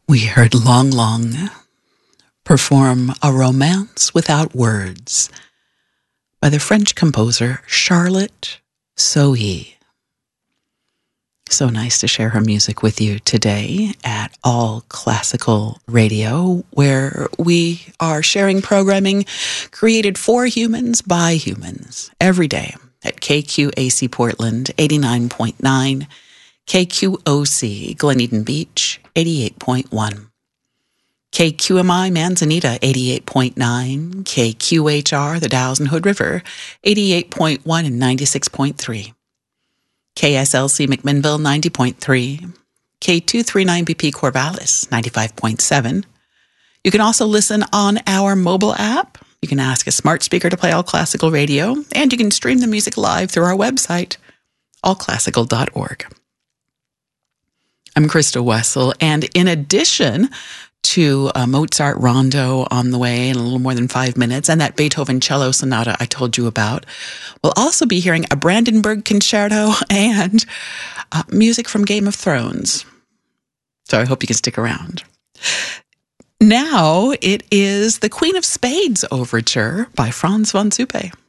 We heard Long Long perform A Romance Without Words by the French composer Charlotte Sohi. So nice to share her music with you today at All Classical Radio, where we are sharing programming created for humans by humans every day at KQAC Portland 89.9, KQOC Glen Eden Beach 88.1, KQMI Manzanita 88.9, KQHR the Dalles and Hood River 88.1 and 96.3. KSLC McMinnville 90.3, K239BP Corvallis 95.7. You can also listen on our mobile app. You can ask a smart speaker to play All Classical Radio, and you can stream the music live through our website, allclassical.org. I'm Krista Wessel, and in addition to a Mozart rondo on the way in a little more than 5 minutes, and that Beethoven cello sonata I told you about, we'll also be hearing a Brandenburg concerto and music from Game of Thrones. So I hope you can stick around. Now it is the Queen of Spades Overture by Franz von Suppe.